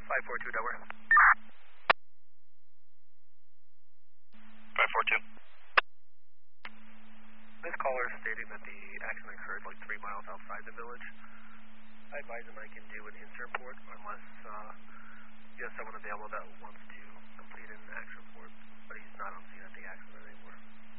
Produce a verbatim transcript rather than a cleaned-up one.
five four two, Delaware. five four two. This caller is stating that the accident occurred like three miles outside the village. I advise him I can do an insert report unless uh, you have someone available that wants to complete an action report.